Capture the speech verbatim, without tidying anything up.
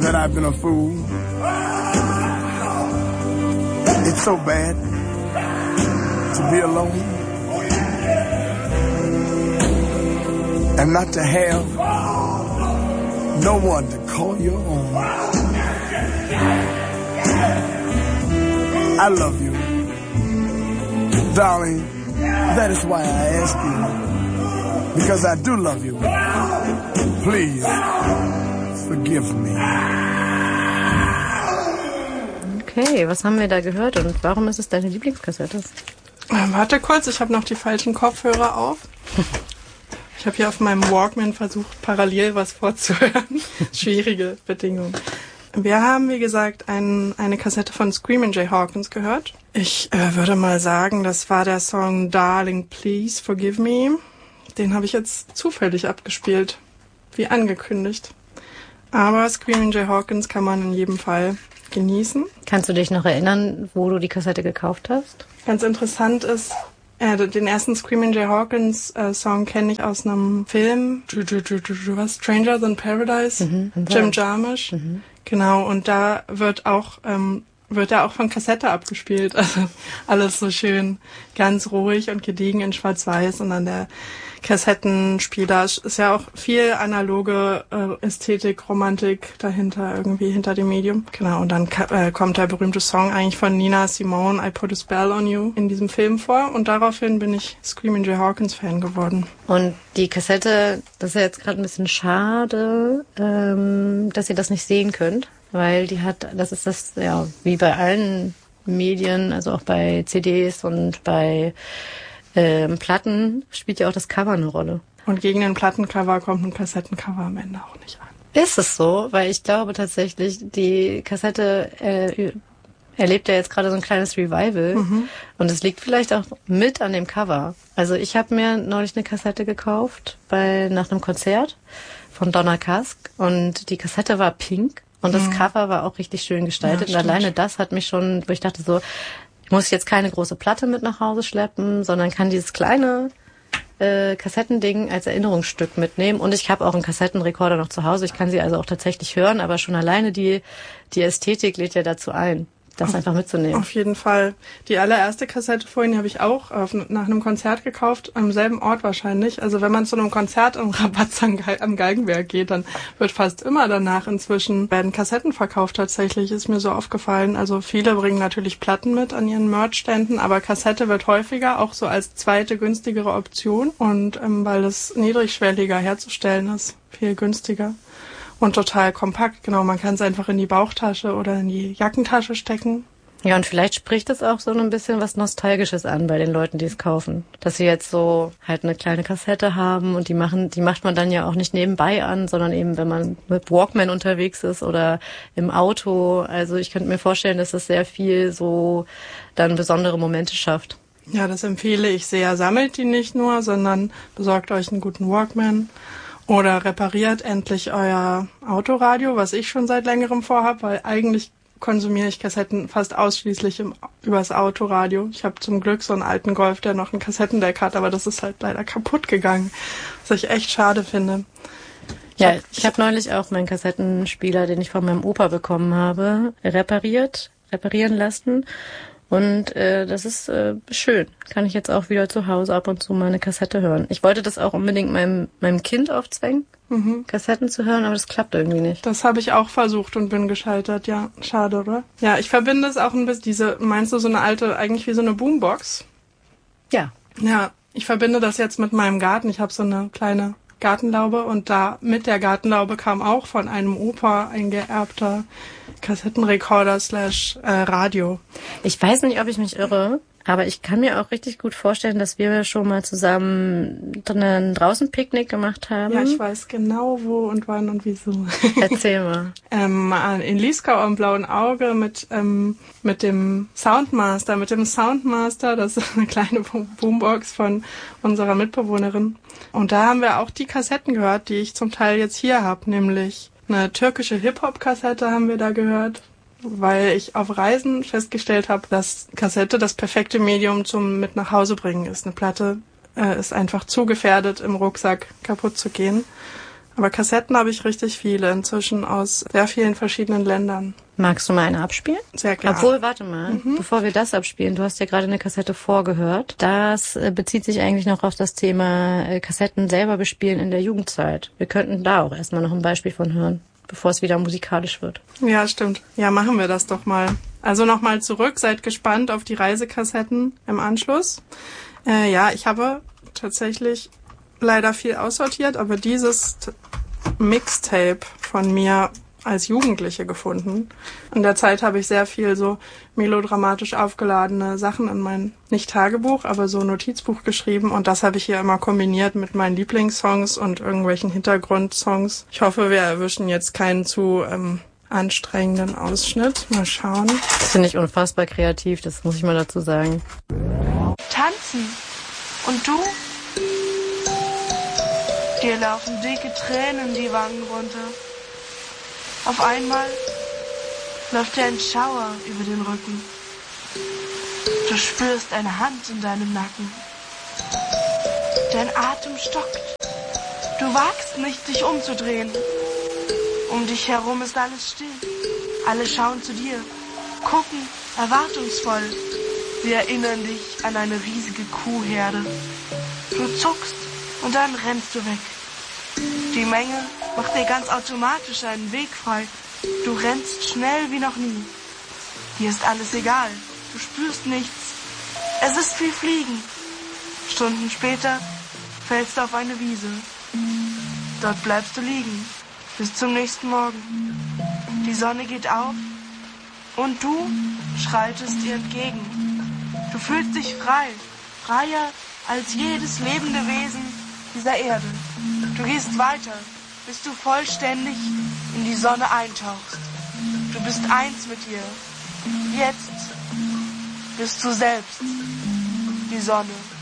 that I've been a fool. It's so bad to be alone and not to have no one to call your own. I love you, darling. That is why I ask you, because I do love you. Please forgive me. Okay, was haben wir da gehört und warum ist es deine Lieblingskassette? Ähm, warte kurz, ich habe noch die falschen Kopfhörer auf. Ich habe hier auf meinem Walkman versucht, parallel was vorzuhören. Schwierige Bedingungen. Wir haben, wie gesagt, ein, eine Kassette von Screamin' Jay Hawkins gehört. Ich äh, würde mal sagen, das war der Song Darling, Please Forgive Me. Den habe ich jetzt zufällig abgespielt, wie angekündigt. Aber Screamin' Jay Hawkins kann man in jedem Fall genießen. Kannst du dich noch erinnern, wo du die Kassette gekauft hast? Ganz interessant ist, äh, den ersten Screamin' Jay Hawkins äh, Song kenne ich aus einem Film, was, Stranger Than Paradise, mhm, Jim Jarmusch. Mhm. Genau, und da wird auch ähm, wird er auch von Kassette abgespielt. Also alles so schön ganz ruhig und gediegen in Schwarz-Weiß und dann der Kassettenspieler ist ja auch viel analoge äh, Ästhetik, Romantik dahinter, irgendwie hinter dem Medium. Genau, und dann äh, kommt der berühmte Song eigentlich von Nina Simone, I Put a Spell on You, in diesem Film vor und daraufhin bin ich Screamin' Jay Hawkins Fan geworden. Und die Kassette, das ist ja jetzt gerade ein bisschen schade, ähm, dass ihr das nicht sehen könnt, weil die hat, das ist das, ja, wie bei allen Medien, also auch bei C Ds und bei Ähm, Platten spielt ja auch das Cover eine Rolle. Und gegen den Plattencover kommt ein Kassettencover am Ende auch nicht an. Ist es so? Weil ich glaube tatsächlich, die Kassette äh, erlebt ja jetzt gerade so ein kleines Revival. Mhm. Und es liegt vielleicht auch mit an dem Cover. Also ich habe mir neulich eine Kassette gekauft bei nach einem Konzert von Donna Kask. Und die Kassette war pink. Und das mhm. Cover war auch richtig schön gestaltet. Ja, und alleine das hat mich schon, wo ich dachte so, ich muss jetzt keine große Platte mit nach Hause schleppen, sondern kann dieses kleine äh, Kassettending als Erinnerungsstück mitnehmen. Und ich habe auch einen Kassettenrekorder noch zu Hause. Ich kann sie also auch tatsächlich hören, aber schon alleine die die Ästhetik lädt ja dazu ein, das auf, einfach mitzunehmen. Auf jeden Fall. Die allererste Kassette vorhin, die habe ich auch auf, nach einem Konzert gekauft, am selben Ort wahrscheinlich. Also wenn man zu einem Konzert am Rabatz am, Ge- am Galgenberg geht, dann wird fast immer danach inzwischen werden Kassetten verkauft tatsächlich, ist mir so aufgefallen. Also viele bringen natürlich Platten mit an ihren Merch-Ständen, aber Kassette wird häufiger auch so als zweite günstigere Option und ähm, weil es niedrigschwelliger herzustellen ist, viel günstiger. Und total kompakt, genau. Man kann es einfach in die Bauchtasche oder in die Jackentasche stecken. Ja, und vielleicht spricht es auch so ein bisschen was Nostalgisches an bei den Leuten, die es kaufen. Dass sie jetzt so halt eine kleine Kassette haben und die machen, die macht man dann ja auch nicht nebenbei an, sondern eben, wenn man mit Walkman unterwegs ist oder im Auto. Also ich könnte mir vorstellen, dass es sehr viel so dann besondere Momente schafft. Ja, das empfehle ich sehr. Sammelt die nicht nur, sondern besorgt euch einen guten Walkman. Oder repariert endlich euer Autoradio, was ich schon seit längerem vorhabe, weil eigentlich konsumiere ich Kassetten fast ausschließlich im, übers Autoradio. Ich habe zum Glück so einen alten Golf, der noch ein Kassettendeck hat, aber das ist halt leider kaputt gegangen, was ich echt schade finde. Ich ja, hab, ich habe neulich auch meinen Kassettenspieler, den ich von meinem Opa bekommen habe, repariert, reparieren lassen. Und äh, das ist äh, schön. Kann ich jetzt auch wieder zu Hause ab und zu mal eine Kassette hören. Ich wollte das auch unbedingt meinem meinem Kind aufzwängen, mhm. Kassetten zu hören, aber das klappt irgendwie nicht. Das habe ich auch versucht und bin gescheitert, ja. Schade, oder? Ja, ich verbinde es auch ein bisschen, diese, meinst du so eine alte, eigentlich wie so eine Boombox? Ja. Ja, ich verbinde das jetzt mit meinem Garten. Ich habe so eine kleine Gartenlaube und da mit der Gartenlaube kam auch von einem Opa ein geerbter Kassettenrekorder slash äh, Radio. Ich weiß nicht, ob ich mich irre, aber ich kann mir auch richtig gut vorstellen, dass wir schon mal zusammen einen draußen Picknick gemacht haben. Ja, ich weiß genau wo und wann und wieso. Erzähl mal. ähm, in Lieskau am Blauen Auge mit ähm, mit dem Soundmaster, mit dem Soundmaster, das ist eine kleine Boombox von unserer Mitbewohnerin. Und da haben wir auch die Kassetten gehört, die ich zum Teil jetzt hier habe, nämlich eine türkische Hip-Hop-Kassette haben wir da gehört, weil ich auf Reisen festgestellt habe, dass Kassette das perfekte Medium zum mit nach Hause bringen ist. Eine Platte äh, ist einfach zu gefährdet, im Rucksack kaputt zu gehen. Aber Kassetten habe ich richtig viele inzwischen aus sehr vielen verschiedenen Ländern. Magst du mal eine abspielen? Sehr gerne. Obwohl, warte mal, Mhm. bevor wir das abspielen, du hast ja gerade eine Kassette vorgehört. Das äh, bezieht sich eigentlich noch auf das Thema äh, Kassetten selber bespielen in der Jugendzeit. Wir könnten da auch erstmal noch ein Beispiel von hören, bevor es wieder musikalisch wird. Ja, stimmt. Ja, machen wir das doch mal. Also nochmal zurück, seid gespannt auf die Reisekassetten im Anschluss. Äh, ja, ich habe tatsächlich leider viel aussortiert, aber dieses T- Mixtape von mir als Jugendliche gefunden. In der Zeit habe ich sehr viel so melodramatisch aufgeladene Sachen in mein, nicht Tagebuch, aber so Notizbuch geschrieben und das habe ich hier immer kombiniert mit meinen Lieblingssongs und irgendwelchen Hintergrundsongs. Ich hoffe, wir erwischen jetzt keinen zu ähm, anstrengenden Ausschnitt. Mal schauen. Das finde ich unfassbar kreativ, das muss ich mal dazu sagen. Tanzen. Und du? Dir laufen dicke Tränen die Wangen runter. Auf einmal läuft dir ein Schauer über den Rücken. Du spürst eine Hand in deinem Nacken. Dein Atem stockt. Du wagst nicht, dich umzudrehen. Um dich herum ist alles still. Alle schauen zu dir, gucken erwartungsvoll. Sie erinnern dich an eine riesige Kuhherde. Du zuckst und dann rennst du weg. Die Menge macht dir ganz automatisch einen Weg frei. Du rennst schnell wie noch nie. Dir ist alles egal. Du spürst nichts. Es ist wie Fliegen. Stunden später fällst du auf eine Wiese. Dort bleibst du liegen. Bis zum nächsten Morgen. Die Sonne geht auf und du schreitest ihr entgegen. Du fühlst dich frei. Freier als jedes lebende Wesen dieser Erde. Du gehst weiter, bis du vollständig in die Sonne eintauchst. Du bist eins mit ihr. Jetzt bist du selbst die Sonne.